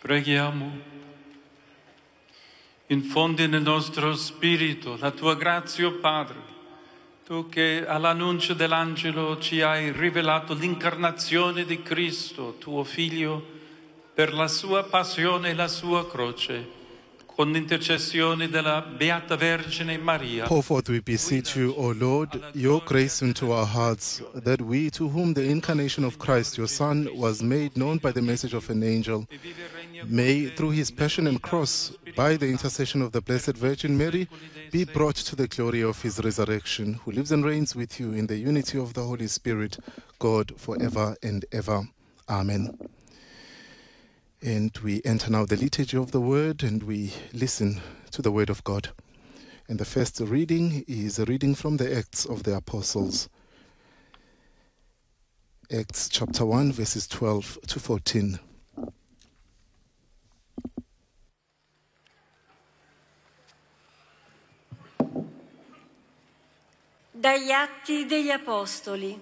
Preghiamo. Infondi nel nostro spirito la tua grazia, o Padre, tu che all'annuncio dell'angelo ci hai rivelato l'incarnazione di Cristo, tuo Figlio, per la sua passione e la sua croce, con l'intercessione della Beata Vergine Maria. Pour forth, we beseech you, O Lord, your grace into our hearts, that we, to whom the incarnation of Christ, your Son, was made known by the message of an angel, may, through his passion and cross, by the intercession of the Blessed Virgin Mary, be brought to the glory of his resurrection, who lives and reigns with you in the unity of the Holy Spirit, God, forever and ever. Amen. And we enter now the liturgy of the Word, and we listen to the Word of God. And the first reading is a reading from the Acts of the Apostles. Acts chapter 1, verses 12 to 14. Dagli Atti degli Apostoli.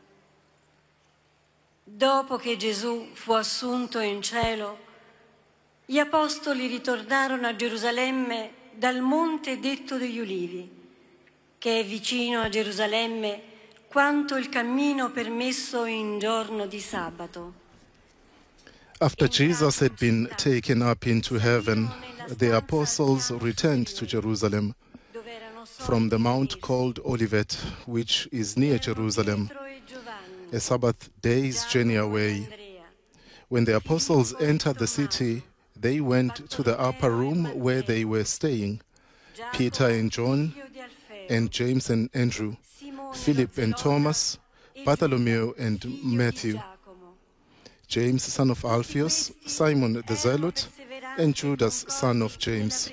Dopo che Gesù fu assunto in cielo, gli Apostoli ritornarono a Gerusalemme dal monte detto degli Ulivi, che è vicino a Gerusalemme quanto il cammino permesso in giorno di sabato. After Jesus had been taken up into heaven, the apostles returned to Jerusalem from the mount called Olivet, which is near Jerusalem, a Sabbath day's journey away. When the apostles entered the city, they went to the upper room where they were staying. Peter and John, and James and Andrew, Philip and Thomas, Bartholomew and Matthew, James son of Alphaeus, Simon the Zealot, and Judas son of James.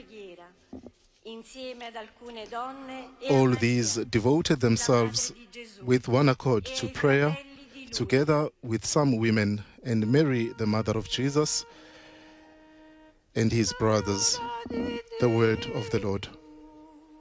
All these devoted themselves with one accord to prayer, together with some women, and Mary, the mother of Jesus, and his brothers. The word of the Lord.